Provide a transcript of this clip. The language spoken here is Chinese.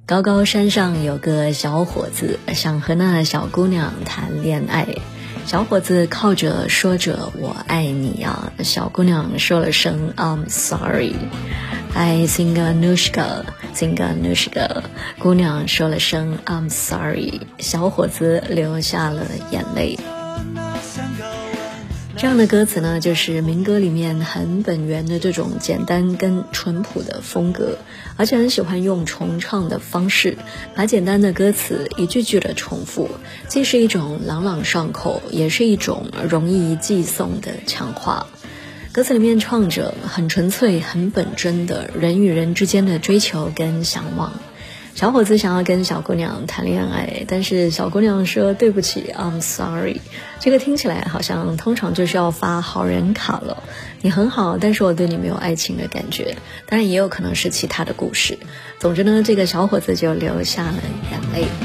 高高山上有个小伙子，想和那小姑娘谈恋爱。小伙子靠着说着我爱你啊，小姑娘说了声 I'm sorry。 I sing Anushka sing Anushka， 姑娘说了声 I'm sorry， 小伙子流下了眼泪。这样的歌词呢，就是民歌里面很本源的这种简单跟淳朴的风格，而且很喜欢用重唱的方式，把简单的歌词一句句的重复，既是一种朗朗上口，也是一种容易记诵的强化。歌词里面唱着很纯粹很本真的人与人之间的追求跟向往。小伙子想要跟小姑娘谈恋爱，但是小姑娘说对不起 I'm sorry。 这个听起来好像通常就是要发好人卡了，你很好，但是我对你没有爱情的感觉。当然也有可能是其他的故事，总之呢，这个小伙子就流下了眼泪。